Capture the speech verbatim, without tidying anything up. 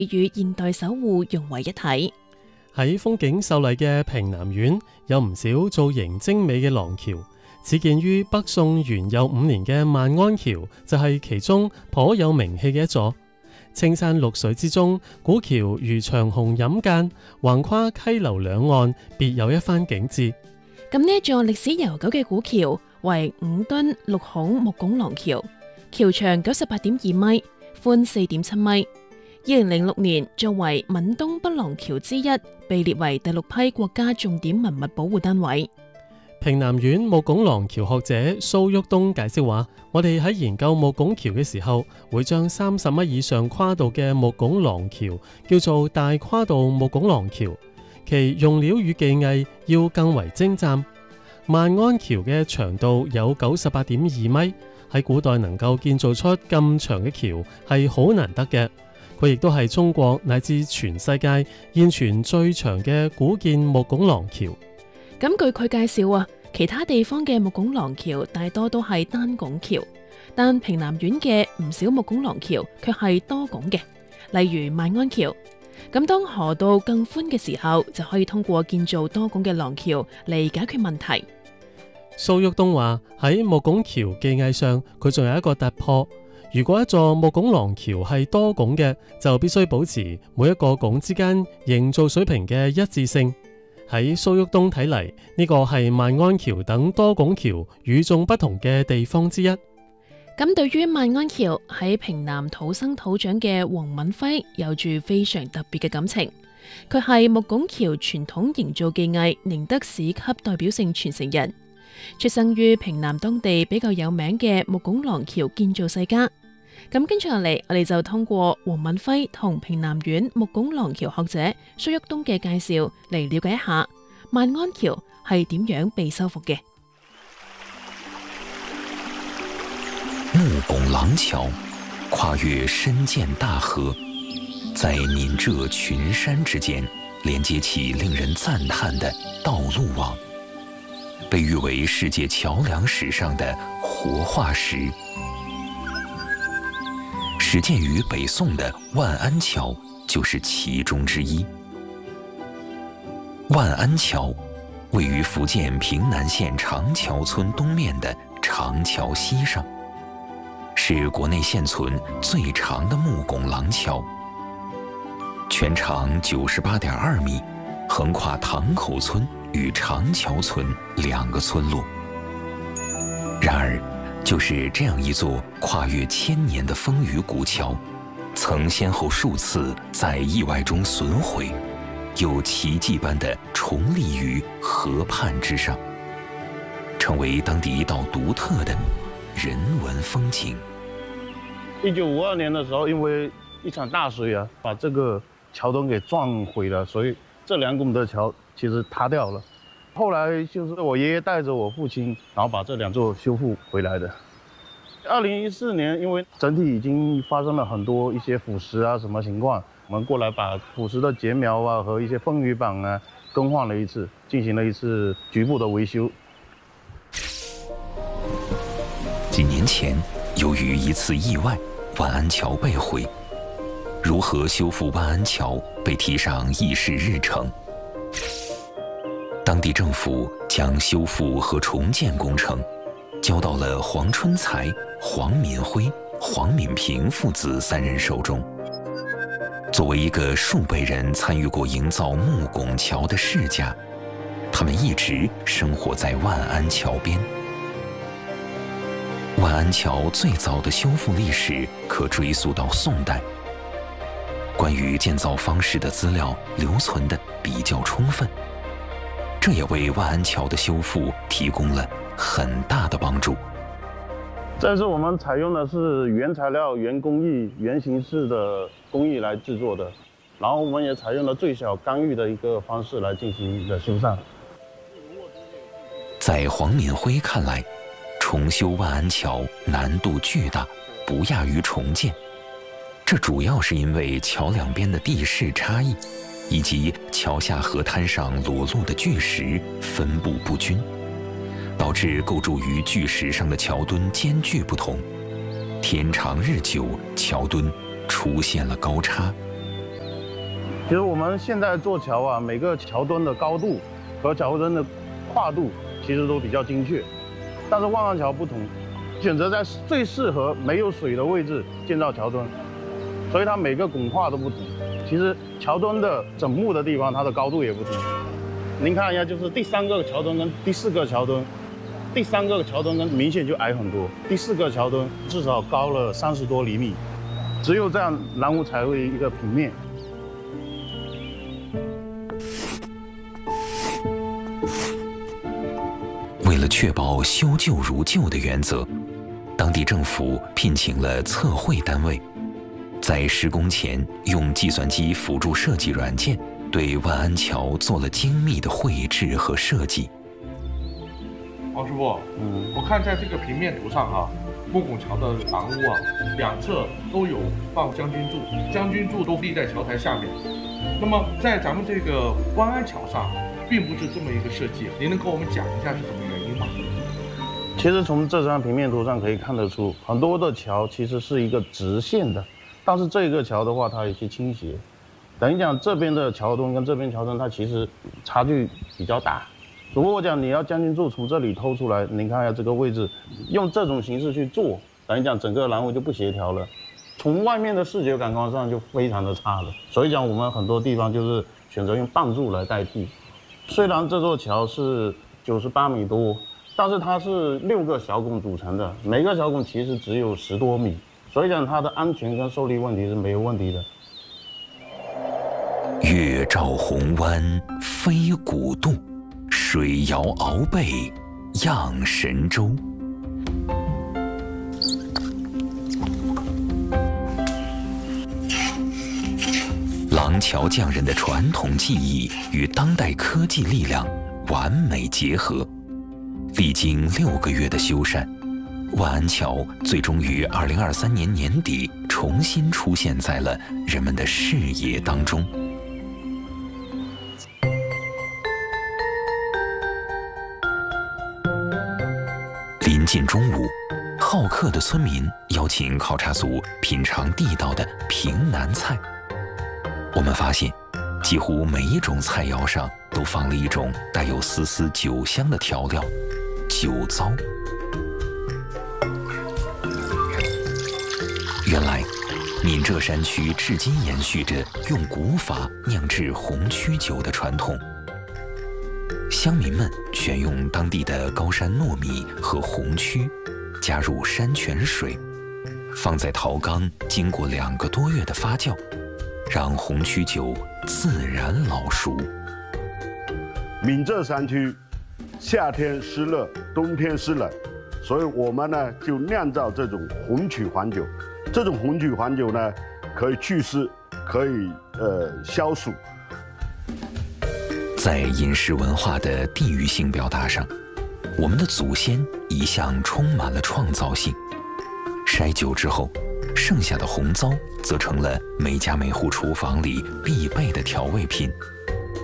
與現代守護融為一體。 喺風景秀麗嘅平南縣，有唔少造型精美嘅廊橋。始建於北宋元佑五年嘅萬安橋就係其中頗有名氣嘅一座。青山綠水之中，古橋如長虹引間，橫跨溪流兩岸，別有一番景致。 咁呢一座歷史悠久嘅古橋為五噸六孔木拱廊橋，橋長九十八點二米，寬四點七米。二零零六年作為閩東北廊橋之一，被列為第六批國家重點文物保護單位。 平南縣木拱廊橋學者蘇旭東解釋話，我哋喺研究木拱橋嘅時候，會將三十米以上跨度嘅木拱廊橋叫做大跨度木拱廊橋，其用料與技藝要更為精湛。萬安橋嘅長度有九十八點二米，喺古代能夠建造出咁長嘅橋係好難得嘅。佢亦都係中國乃至全世界現存最長嘅古建木拱廊橋。 咁據佢介紹啊，其他地方嘅木拱廊橋大多都係單拱橋，但平南縣嘅唔少木拱廊橋卻係多拱嘅，例如萬安橋。咁當河道更寬嘅時候，就可以通過建造多拱嘅廊橋嚟解決問題。 蘇旭東話喺木拱橋技藝上，佢仲有一個突破。如果一座木拱廊橋係多拱嘅，就必須保持每一個拱之間營造水平嘅一致性。喺蘇旭東睇嚟，呢個係萬安橋等多拱橋與眾不同嘅地方之一。 咁對於萬安橋喺平南土生土長嘅黃敏輝有住非常特別嘅感情。佢係木拱橋傳統營造技藝寧德市級代表性傳承人，出生於平南當地比較有名嘅木拱廊橋建造世家。咁跟住落嚟，我哋就通過黃敏輝同平南縣木拱廊橋學者蘇旭東嘅介紹嚟了解一下萬安橋係點樣被修復嘅。 木拱廊橋跨越深涧大河，在閩浙群山之間連接起令人讚嘆的道路網，被譽為世界橋樑史上的活化石。始建於北宋的萬安橋就是其中之一。萬安橋位於福建平南縣長橋村東面的長橋溪上，是國內現存最長的木拱廊橋，全長九十八點二米，橫跨塘口村與長橋村兩個村落。然而，就是這樣一座跨越千年的風雨古橋，曾先後數次在意外中損毀，又奇蹟般的重立於河畔之上，成為當地一道獨特的人文風景。 一九五二年的時候，因為一場大水啊，把這個橋墩給撞毀了，所以這兩公的橋其實塌掉了。後來就是我爺爺帶着我父親，然後把這兩座修復回來的。二零一四年，因為整體已經發生了很多一些腐蝕啊，什麼情況，我們過來把腐蝕的截苗啊和一些風雨板啊更換了一次，進行了一次局部的維修。 幾年前，由於一次意外，萬安橋被毀，如何修復萬安橋被提上議事日程。當地政府將修復和重建工程交到了黃春才、黃敏輝、黃敏平父子三人手中。作為一個數輩人參與過營造木拱橋的世家，他們一直生活在萬安橋邊。萬安橋最早的修復歷史可追溯到宋代，關於建造方式的資料留存得比較充分。這也為萬安橋的修復提供了很大的幫助。 這是我們採用的是原材料、原工藝、原形式的工藝來製作的，然後我們也採用了最小干預的一個方式來進行的修繕。 在黃敏輝看來，重修萬安橋難度巨大，不亞於重建。這主要是因為橋兩邊的地勢差異，以及橋下河灘上裸露的巨石分布不均，導致構築於巨石上的橋墩間距不同，天長日久，橋墩出現了高差， 其实我们现在做桥啊，每个桥墩的高度和桥墩的跨度其实都比较精确，但是万安桥不同，选择在最适合没有水的位置建造桥墩，所以它每个拱跨都不同。其实桥墩的整木的地方，它的高度也不同。您看一下，就是第三个桥墩跟第四个桥墩，第三个桥墩跟明显就矮很多，第四个桥墩至少高了三十多厘米，只有这样南湖才会一个平面。 为了确保修旧如旧的原则，当地政府聘请了测绘单位，在施工前用计算机辅助设计软件对万安桥做了精密的绘制和设计。 王师傅，嗯，我看在这个平面图上啊，木拱桥的廊屋啊，两侧都有放将军柱，将军柱都立在桥台下面。那么在咱们这个万安桥上，并不是这么一个设计，您能跟我们讲一下是什么原因吗？ 其实从这张平面图上可以看得出，很多的桥其实是一个直线的，但是这个桥的话，它有些倾斜。等于讲这边的桥墩跟这边桥墩，它其实差距比较大。如果我讲你要将军柱从这里偷出来，您看一下这个位置，用这种形式去做，等于讲整个廊屋就不协调了，从外面的视觉感官上就非常的差了。所以讲我们很多地方就是选择用棒柱来代替。虽然这座桥是九十八米多，但是它是六个小拱组成的，每个小拱其实只有十多米，所以讲它的安全跟受力问题是没有问题的。 月照红湾飞古渡，水摇鳌背漾神州。廊桥匠人的传统技艺与当代科技力量完美结合，历经六个月的修缮，万安桥最终于二零二三年年底重新出现在了人们的视野当中。临近中午，好客的村民邀请考察组品尝地道的平南菜。我们发现，几乎每一种菜肴上都放了一种带有丝丝酒香的调料——酒糟。原来，闽浙山区至今延续着用古法酿制红曲酒的传统。乡民们选用当地的高山糯米和红曲，加入山泉水，放在陶缸，经过两个多月的发酵，让红曲酒自然老熟。 闽浙山区夏天湿热，冬天湿冷，所以我们呢就酿造这种红曲黄酒。这种红曲黄酒呢，可以祛湿，可以呃消暑。 在饮食文化的地域性表达上，我们的祖先一向充满了创造性。筛酒之后，剩下的红糟则成了每家每户厨房里必备的调味品，